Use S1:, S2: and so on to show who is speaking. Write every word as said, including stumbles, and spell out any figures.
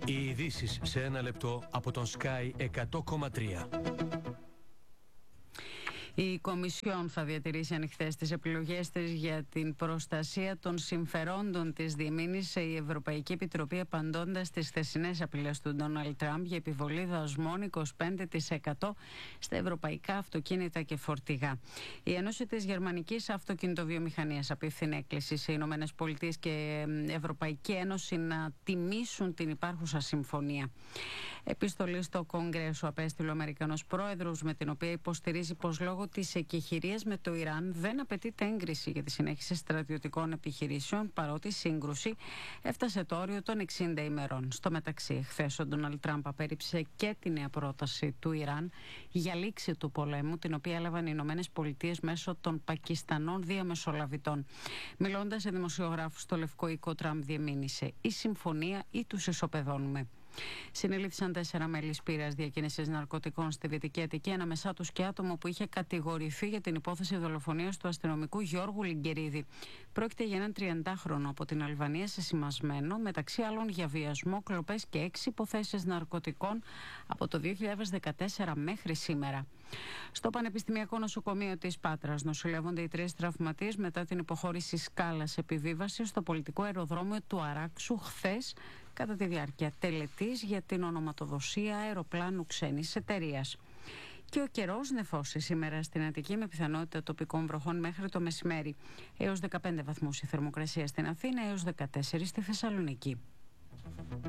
S1: Οι ειδήσεις σε ένα λεπτό από τον Sky εκατό κόμμα τρία.
S2: Η Κομισιόν θα διατηρήσει ανοιχτές τις επιλογές της για την προστασία των συμφερόντων της, διεμήνυσε η Ευρωπαϊκή Επιτροπή, απαντώντας στις χθεσινές απειλές του Ντόναλντ Τραμπ για επιβολή δασμών είκοσι πέντε τοις εκατό στα ευρωπαϊκά αυτοκίνητα και φορτηγά. Η Ένωση της Γερμανικής Αυτοκινητοβιομηχανίας απίφθινε έκκληση σε Ηνωμένες Πολιτείες και Ευρωπαϊκή Ένωση να τιμήσουν την υπάρχουσα συμφωνία. Επιστολή στο Κογκρέσο απέστειλε ο Αμερικανός Πρόεδρος, με την οποία υποστηρίζει πως λόγω της εκεχηρίας με το Ιράν δεν απαιτείται έγκριση για τη συνέχιση στρατιωτικών επιχειρήσεων, παρότι η σύγκρουση έφτασε το όριο των εξήντα ημερών. Στο μεταξύ, χθες ο Ντόναλντ Τραμπ απέρριψε και τη νέα πρόταση του Ιράν για λήξη του πολέμου, την οποία έλαβαν οι Ηνωμένες Πολιτείες μέσω των Πακιστανών διαμεσολαβητών. Μιλώντας σε δημοσιογράφους στο Λευκό Οίκο, Τραμπ διεμήνυσε: «Η συμφωνία ή τους ισοπεδώνουμε». Συνελήφθησαν τέσσερα μέλη σπήρας διακίνησης ναρκωτικών στη Δυτική Αττική, ανάμεσά τους και άτομο που είχε κατηγορηθεί για την υπόθεση δολοφονίας του αστυνομικού Γιώργου Λιγκερίδη. Πρόκειται για έναν τριαντάχρονο από την Αλβανία, σεσημασμένο μεταξύ άλλων για βιασμό, κλοπές και έξι υποθέσεις ναρκωτικών από το δύο χιλιάδες δεκατέσσερα μέχρι σήμερα. Στο Πανεπιστημιακό Νοσοκομείο της Πάτρας νοσηλεύονται οι τρεις τραυματίες μετά την υποχώρηση σκάλας επιβίβασης στο πολιτικό αεροδρόμιο του Αράξου χθες, κατά τη διάρκεια τελετής για την ονοματοδοσία αεροπλάνου ξένης εταιρείας. Και ο καιρός νεφώσει σήμερα στην Αττική, με πιθανότητα τοπικών βροχών μέχρι το μεσημέρι. Έως δεκαπέντε βαθμούς η θερμοκρασία στην Αθήνα, έως δεκατέσσερα στη Θεσσαλονίκη.